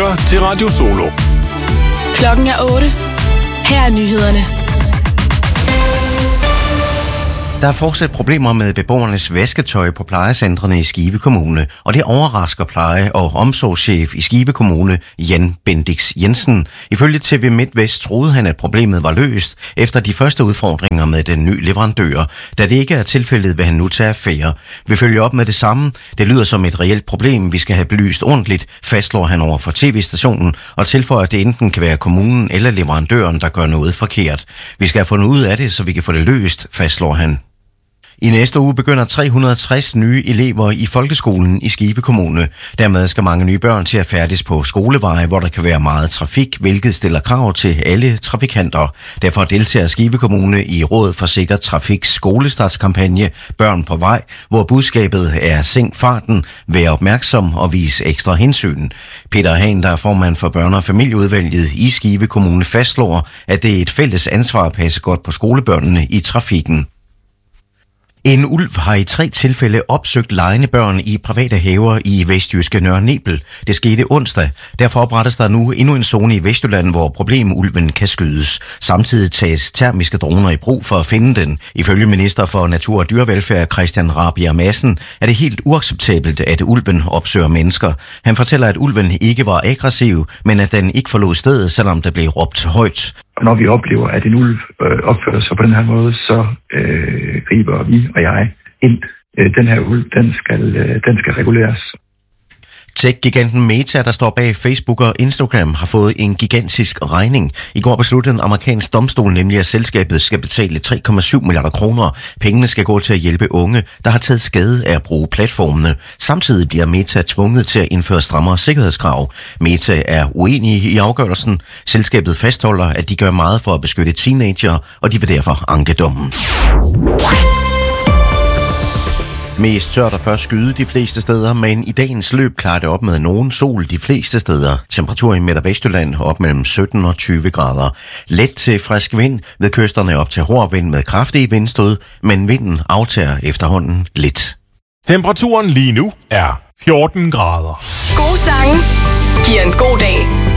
lytter til Radio Solo. Klokken er 8. Her er nyhederne. Der er fortsat problemer med beboernes vasketøj på plejecentrene i Skive Kommune, og det overrasker pleje- og omsorgschef i Skive Kommune, Jan Bendix Jensen. Ifølge TV MidtVest troede han, at problemet var løst efter de første udfordringer med den nye leverandør. Da det ikke er tilfældet, vil han nu tage affære. Vi følger op med det samme. Det lyder som et reelt problem, vi skal have belyst ordentligt, fastslår han over for tv-stationen, og tilføjer, at det enten kan være kommunen eller leverandøren, der gør noget forkert. Vi skal have fundet ud af det, så vi kan få det løst, fastslår han. I næste uge begynder 360 nye elever i folkeskolen i Skive Kommune. Dermed skal mange nye børn til at færdes på skoleveje, hvor der kan være meget trafik, hvilket stiller krav til alle trafikanter. Derfor deltager Skive Kommune i Råd for Sikker Trafiks skolestartskampagne Børn på vej, hvor budskabet er sænk farten, vær opmærksom og vis ekstra hensyn. Peter Hahn, der er formand for børne- og familieudvalget i Skive Kommune, fastslår, at det er et fælles ansvar at passe godt på skolebørnene i trafikken. En ulv har i 3 tilfælde opsøgt legende børn i private haver i vestjyske Nørre Nebel. Det skete onsdag. Derfor oprettes der nu endnu en zone i Vestjylland, hvor problemulven kan skydes. Samtidig tages termiske droner i brug for at finde den. Ifølge minister for Natur- og Dyrevelfærd Christian Rabjerg Madsen er det helt uacceptabelt, at ulven opsøger mennesker. Han fortæller, at ulven ikke var aggressiv, men at den ikke forlod stedet, selvom der blev råbt højt. Og når vi oplever, at en ulv opfører sig på den her måde, så griber vi og jeg ind. Den her ulv, den skal reguleres. Tech-giganten Meta, der står bag Facebook og Instagram, har fået en gigantisk regning. I går besluttede en amerikansk domstol nemlig, at selskabet skal betale 3,7 milliarder kroner. Pengene skal gå til at hjælpe unge, der har taget skade af at bruge platformene. Samtidig bliver Meta tvunget til at indføre strammere sikkerhedskrav. Meta er uenige i afgørelsen. Selskabet fastholder, at de gør meget for at beskytte teenager, og de vil derfor anke dommen. Mest tørt og først skyde de fleste steder, men i dagens løb klarer det op med nogen sol de fleste steder. Temperatur i Midt- og Vestjylland op mellem 17 og 20 grader. Let til frisk vind, ved kysterne op til hård vind med kraftige vindstød, men vinden aftager efterhånden lidt. Temperaturen lige nu er 14 grader. Gode sange giver en god dag.